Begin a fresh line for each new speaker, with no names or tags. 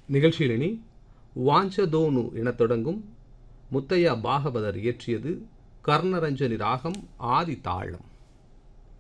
நிகழ்ச்சியில் இனி வாஞ்சதோனு எனத் தொடங்கும் முத்தையா பாகவதர் இயற்றியது கர்ணரஞ்சனி ராகம் ஆதி தாளம்.